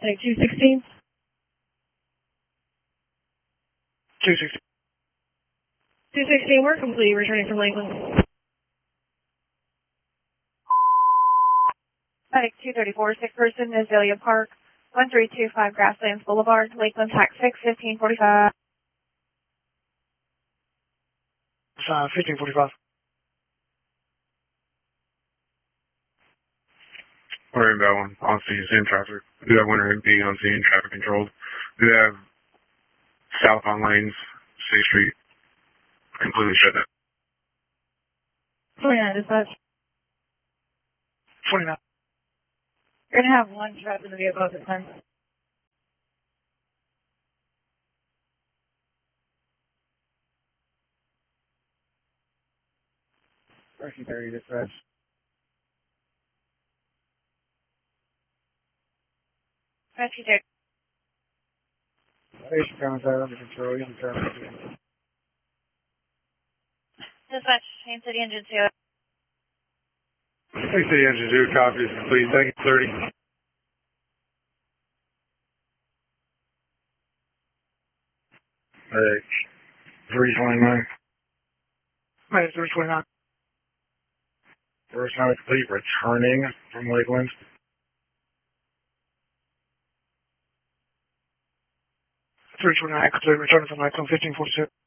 Take 216. 216. 216, we're complete, returning from Lakeland. Medic 234, sick person, Azalea Park, 1325 Grasslands Boulevard, Lakeland, Tax 6, 1545. 1545. Worry about one. On scene, in traffic. We do have winter MP on scene, traffic controlled. We do have southbound lanes, 6th Street, completely shut down. 29, dispatch. 29. You're going to have one trapped in the vehicle at the time. Rescue 30, dispatch. Rescue 30. Station contact under control. You can turn it. Dispatch, Haines City Engine 2. Hey, City Engine 2, copy is complete. Thank you, 30. Alright. 329. Medic 329. First time complete, returning from Lakeland. 329, complete, returning from Lakeland, 1546.